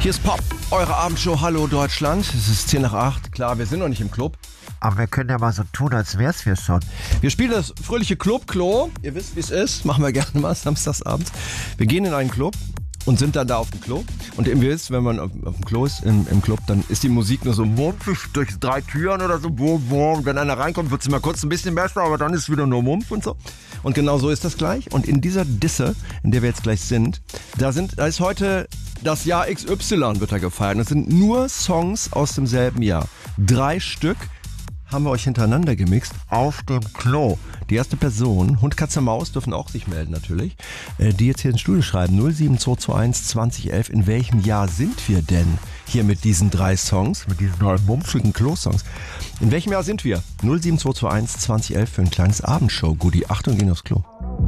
Hier ist Pop, eure Abendshow. Hallo Deutschland. Es ist 10 nach 8. Klar, wir sind noch nicht im Club. Aber wir können ja mal so tun, als wär's wir schon. Wir spielen das fröhliche Club-Klo. Ihr wisst, wie es ist. Machen wir gerne mal samstagsabends. Wir gehen in einen Club und sind dann da auf dem Klo. Und ihr wisst, wenn man auf dem Klo ist, im Club, dann ist die Musik nur so mumpf durch 3 Türen oder so. Wenn einer reinkommt, wird es immer kurz ein bisschen besser, aber dann ist es wieder nur Mumpf und so. Und genau so ist das gleich. Und in dieser Disse, in der wir jetzt gleich sind, da ist heute das Jahr XY wird da gefeiert. Und es sind nur Songs aus demselben Jahr. 3 Stück haben wir euch hintereinander gemixt auf dem Klo. Die erste Person, Hund, Katze, Maus, dürfen auch sich melden natürlich, die jetzt hier ins Studio schreiben, 07221 2011, in welchem Jahr sind wir denn hier mit diesen 3 Songs, mit diesen 3 mumpfigen Klo-Songs? In welchem Jahr sind wir? 07221 2011 für ein kleines Abendshow-Goodie. Achtung, gehen aufs Klo.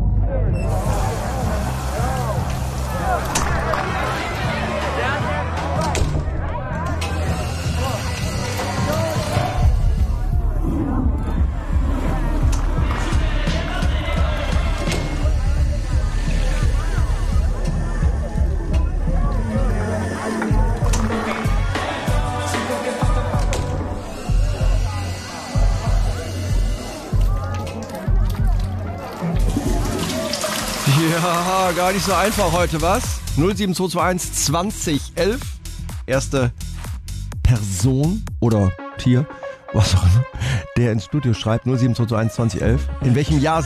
Ja, gar nicht so einfach heute, was? 07221 2011. Erste Person oder Tier, was auch immer, der ins Studio schreibt, 07221 2011. In welchem Jahr